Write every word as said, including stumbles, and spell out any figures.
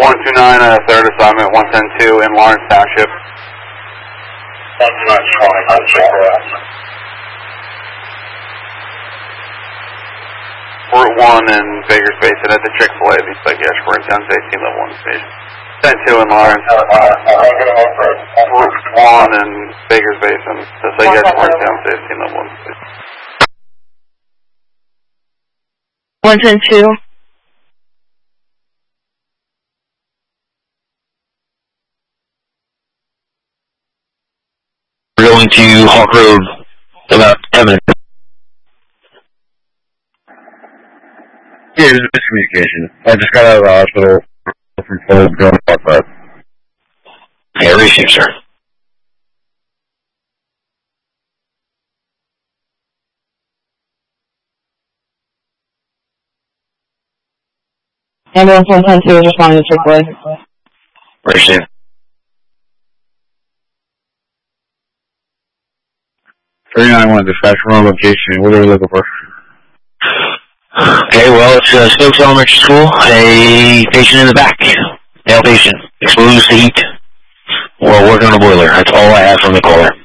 one two nine, uh, third assignment, one ten two in Lawrence Township. one two nine, twenty, I'll check that. Route one in Baker's Basin at the Chick-fil-A, the psychiatric breakdown, eighteen level one station. ten two in Lawrence. Route one in Baker's Basin, the psychiatric breakdown, eighteen level one station. one ten two. We're going to Hawk Road about ten minutes. Yeah, there's miscommunication. I just got out of the hospital from full going to talk about. Yeah, receive, sir. Ambulance one ten two is responding to Chick-fil-A. Receive. thirty-nine one, dispatch from our location. What are we looking for? Okay, well, it's uh, Stokes Elementary School. A patient in the back. Male patient. Exposed to heat. We're working on a boiler. That's all I have from the caller.